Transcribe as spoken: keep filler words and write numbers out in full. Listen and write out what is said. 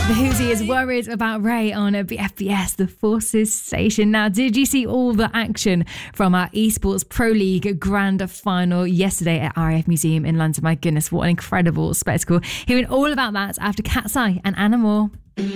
The Whosie is worried about Ray on a F B S, the Forces station. Now, did you see all the action from our Esports Pro League Grand Final yesterday at R A F Museum in London? My goodness, what an incredible spectacle. Hearing all about that after Cat's Eye and Anna Moore.